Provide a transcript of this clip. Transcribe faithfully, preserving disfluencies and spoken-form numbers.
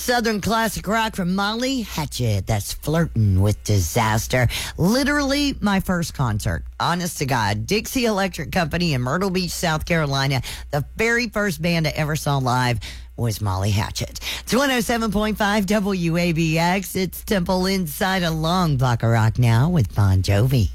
Southern classic rock from Molly Hatchet. That's Flirting with Disaster. Literally my first concert. Honest to God. Dixie Electric Company in Myrtle Beach, South Carolina. The very first band I ever saw live was Molly Hatchet. It's one oh seven point five W A B X. It's Temple Inside a Long Block of Rock now with Bon Jovi.